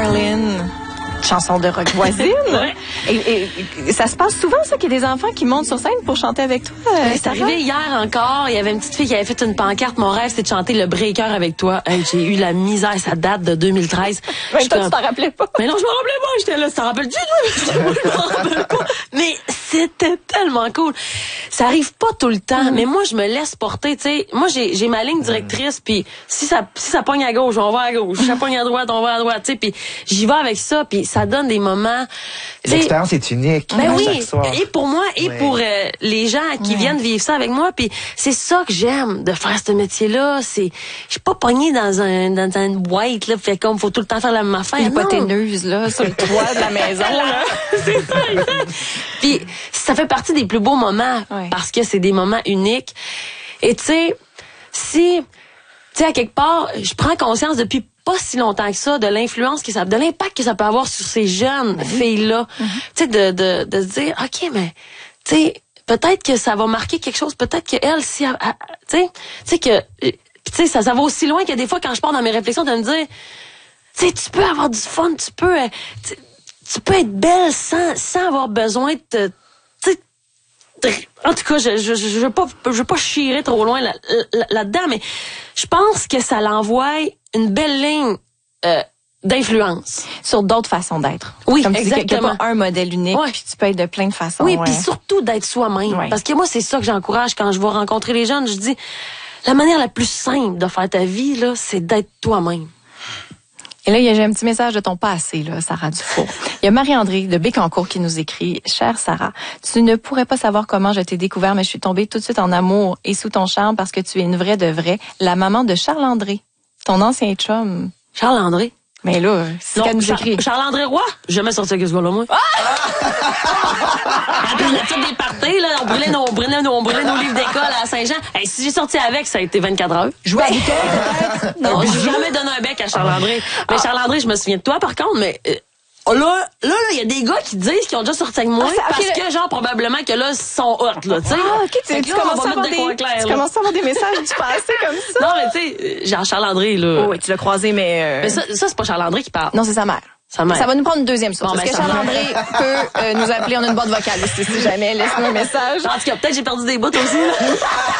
Darlene. Chanson de rock voisine. Ouais. Et ça se passe souvent, ça, qu'il y a des enfants qui montent sur scène pour chanter avec toi. C'est arrivé hier encore. Il y avait une petite fille qui avait fait une pancarte. Mon rêve, c'est de chanter le breaker avec toi. Hey, j'ai eu la misère. Ça date de 2013. Mais toi, tu t'en rappelais pas. Mais non, je me rappelais pas. J'étais là. Tu t'en rappelles-tu, toi? Je me rappelle pas. Mais c'était tellement cool. Ça arrive pas tout le temps. Mais moi, je me laisse porter, tu sais. Moi, j'ai ma ligne directrice. Puis si ça pogne à gauche, on va à gauche. Si ça pogne à droite, on va à droite, tu sais. Puis j'y vais avec ça. Puis ça donne des moments. L'expérience est unique. Ben oui, chaque soir. et pour moi et pour les gens qui viennent vivre ça avec moi, puis c'est ça que j'aime de faire ce métier-là. C'est, je suis pas pognée dans une boîte là, fait comme faut tout le temps faire la même affaire. Hypothéneuse là sur le toit de la maison là. C'est ça. Exact. Puis ça fait partie des plus beaux moments parce que c'est des moments uniques. Et tu sais, si tu sais à quelque part, je prends conscience depuis pas si longtemps que ça de l'influence de l'impact que ça peut avoir sur ces jeunes filles-là. Tu sais, de se dire, OK, mais, tu sais, peut-être que ça va marquer quelque chose, peut-être qu'elle, si tu sais, que, tu sais, ça va aussi loin que des fois, quand je pars dans mes réflexions, de me dire, tu sais, tu peux avoir du fun, tu peux être belle sans avoir besoin de en tout cas, je veux pas chirer trop loin là-dedans, mais je pense que ça l'envoie une belle ligne d'influence sur d'autres façons d'être. Oui, comme exactement. Il n'y a pas un modèle unique, puis tu peux être de plein de façons. Oui, puis surtout d'être soi-même. Parce que moi, c'est ça que j'encourage quand je vais rencontrer les jeunes. Je dis, la manière la plus simple de faire ta vie, là, c'est d'être toi-même. Et là, j'ai un petit message de ton passé, là, Sarah Dufour. Il y a Marie-André de Bécancour qui nous écrit « Chère Sarah, tu ne pourrais pas savoir comment je t'ai découvert, mais je suis tombée tout de suite en amour et sous ton charme parce que tu es une vraie de vraie, la maman de Charles-André, ton ancien chum. » Charles-André? Mais là, c'est ce qu'elle nous écrit. Charles-André Roy? Jamais sorti avec ce gars-là, moi. On a fait des parties, là. On brûlait nos livres d'école à Saint-Jean. Hey, si j'ai sorti avec, ça a été 24 heures. Jouer à l'école, peut-être? Non, j'ai jamais donné un bec à Charles-André. Mais Charles-André, je me souviens de toi, par contre, mais... Là, il y a des gars qui disent qu'ils ont déjà sorti avec moi parce que, genre, probablement que là, ils sont hot, là, tu sais. Ah, OK, tu commences à avoir des messages du passé comme ça. Non, mais tu sais, genre Charles-André, là. Oh, oui, tu l'as croisé, mais... Mais ça, c'est pas Charles-André qui parle. Non, c'est sa mère. Ça va nous prendre une deuxième source. Bon, Est-ce que Charles-André peut nous appeler? On a une boîte vocale aussi, si jamais. Laisse-moi un message. En tout cas, peut-être j'ai perdu des bouts aussi.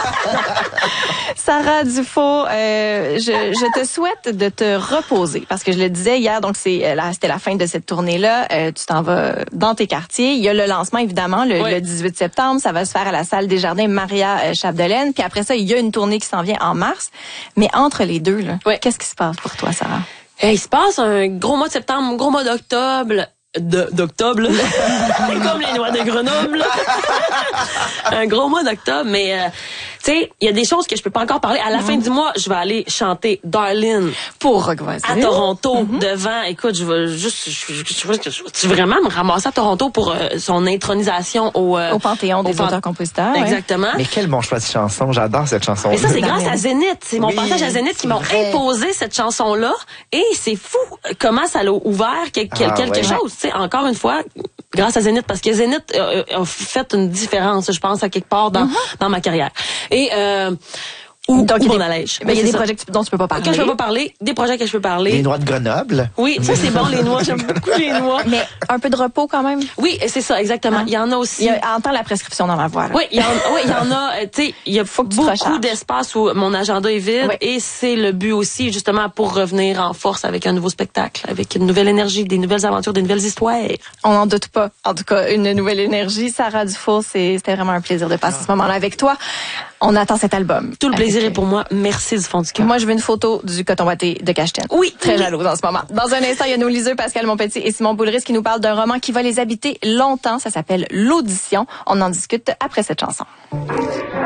Sarah Dufault, je te souhaite de te reposer parce que je le disais hier, donc c'était la fin de cette tournée-là. Tu t'en vas dans tes quartiers. Il y a le lancement, évidemment, le 18 septembre. Ça va se faire à la salle des Jardins Maria Chapdelaine. Puis après ça, il y a une tournée qui s'en vient en mars. Mais entre les deux, là, qu'est-ce qui se passe pour toi, Sarah? Il se passe un gros mois de septembre, un gros mois d'octobre. D'octobre, là. Comme les noix de Grenoble. Un gros mois d'octobre, mais tu sais, il y a des choses que je peux pas encore parler. À la fin du mois, je vais aller chanter Darlene pour Rock Voisine à Toronto devant. Écoute, je vais vraiment me ramasser à Toronto pour son intronisation au Panthéon des auteurs-compositeurs. Exactement. Mais quel bon choix de chanson. J'adore cette chanson. Mais ça, c'est grâce à Zénith. C'est mon passage à Zénith qui m'ont imposé cette chanson-là. Et c'est fou comment ça l'a ouvert quelque chose. Tu sais, encore une fois, grâce à Zénith, parce que Zénith a fait une différence, je pense, à quelque part dans ma carrière. Et donc, il y a des projets dont tu peux pas parler. Que je peux pas parler, des projets que je peux parler. Les noix de Grenoble. Oui, ça c'est bon, les noix, j'aime beaucoup les noix. Mais un peu de repos quand même. Oui, c'est ça, exactement. Il y en a aussi. Entends la prescription dans ma voix. Là. Oui, il y en a, tu sais, il y a beaucoup d'espace où mon agenda est vide et c'est le but aussi, justement, pour revenir en force avec un nouveau spectacle, avec une nouvelle énergie, des nouvelles aventures, des nouvelles histoires. On n'en doute pas. En tout cas, une nouvelle énergie. Sarah Dufour, c'était vraiment un plaisir de passer ce moment-là avec toi. On attend cet album. Tout le plaisir est pour moi. Merci du fond du cœur. Moi, je veux une photo du coton watté de Cacheton. Oui. Très jalouse en ce moment. Dans un instant, il y a nos liseux Pascal Monpetit et Simon Boulris qui nous parlent d'un roman qui va les habiter longtemps. Ça s'appelle L'Audition. On en discute après cette chanson.